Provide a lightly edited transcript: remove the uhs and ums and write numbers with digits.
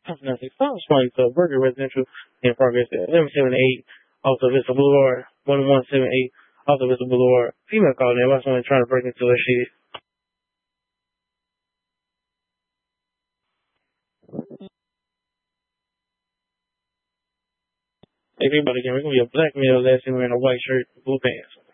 Nothing. Stop Smiley Club Burger Residential in progress at 1178 off the Vista Boulevard, 1178 off the Vista Boulevard. Female called in about someone trying to break into her shit. Everybody can. We're gonna be a black male last wearing a white shirt, blue pants.